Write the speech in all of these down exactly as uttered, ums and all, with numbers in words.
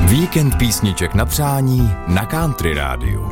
Víkend písniček na přání na Country Rádiu.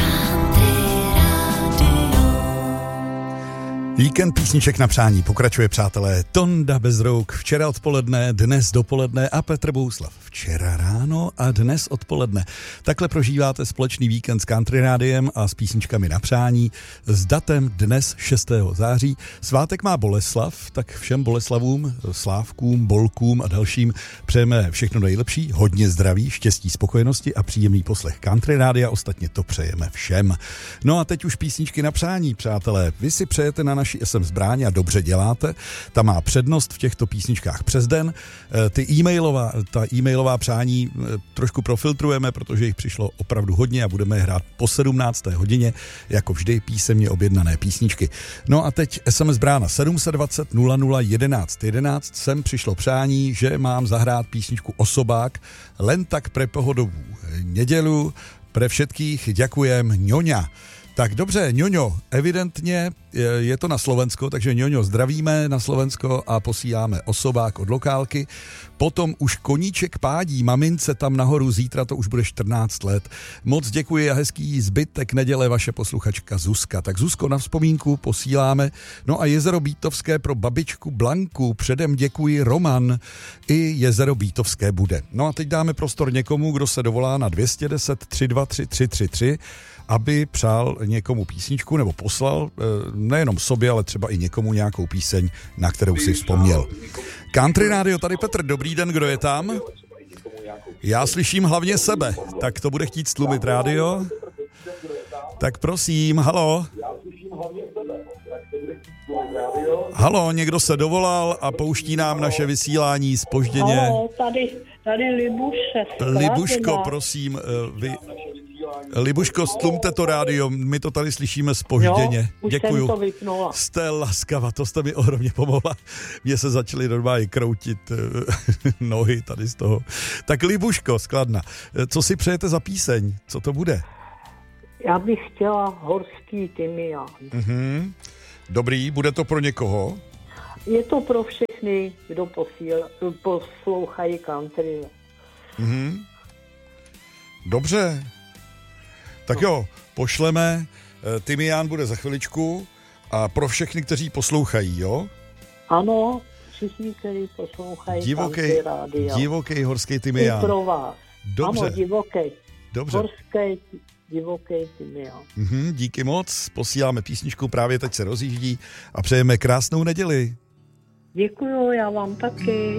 Víkend písniček na přání pokračuje, přátelé. Tonda Bezrouk včera odpoledne, dnes dopoledne a Petr Bouslav včera ráno a dnes odpoledne. Takhle prožíváte společný víkend s Country Rádiem a s písničkami na přání s datem dnes šestého září. Svátek má Boleslav, tak všem Boleslavům, Slávkům, Bolkům a dalším přejeme všechno nejlepší, hodně zdraví, štěstí, spokojenosti a příjemný poslech Country Rádia. Ostatně to přejeme všem. No a teď už písničky na přání, přátelé. Vy si přejete na naší es em zbraň a dobře děláte. Ta má přednost v těchto písničkách přes den. Ty e-mailová, ta e-mailová přání trošku profiltrujeme, protože jich přišlo opravdu hodně a budeme je hrát po sedmnácté hodině, jako vždy písemně objednané písničky. No a teď es em es brána sedm set dvacet nula nula jedenáct jedenáct. Sem přišlo přání, že mám zahrát písničku Osobák len tak pre pohodovú nedělu. Pre všetkých ďakujem, ňoňa. Tak dobře, ňoňo, evidentně je to na Slovensko, takže ňoňo zdravíme na Slovensko a posíláme Osobák od lokálky. Potom už koníček pádí, mamince tam nahoru, zítra to už bude čtrnáct let. Moc děkuji a hezký zbytek neděle vaše posluchačka Zuzka. Tak Zuzko, na vzpomínku posíláme. No a Jezero Bítovské pro babičku Blanku. Předem děkuji Roman. I Jezero Bítovské bude. No a teď dáme prostor někomu, kdo se dovolá na dva jedna nula tři dva tři tři tři tři, aby přál někomu písničku nebo poslal nejenom sobě, ale třeba i někomu nějakou píseň, na kterou si vzpomněl. Country Radio, tady Petr, dobrý den, kdo je tam? Já slyším hlavně sebe, tak to bude chtít stlumit rádio. Tak prosím, halo. Halo, někdo se dovolal a pouští nám naše vysílání zpožděně. Halo, tady, tady Libuše. Libuško, prosím, vy... Libuško, stlumte to rádio, my to tady slyšíme zpožděně. Jo, děkuju. Jsem to vypnula. Jste laskava, to jste mi ohromně pomohla. Mně se začaly normálně kroutit nohy tady z toho. Tak Libuško, skladna, co si přejete za píseň? Co to bude? Já bych chtěla Horský tymián. Mhm. Dobrý, bude to pro někoho? Je to pro všechny, kdo posíl, poslouchají country. Mhm. Dobře. Tak jo, pošleme, tymián bude za chviličku a pro všechny, kteří poslouchají, jo? Ano, všichni, kteří poslouchají divoký, rádia. Divoký horský tymián. I pro vás. Dobře. Ano, divoký. Dobře. Horský, divoký tymián. Mhm, díky moc, posíláme písničku, právě teď se rozjíždí a přejeme krásnou neděli. Děkuju, já vám taky.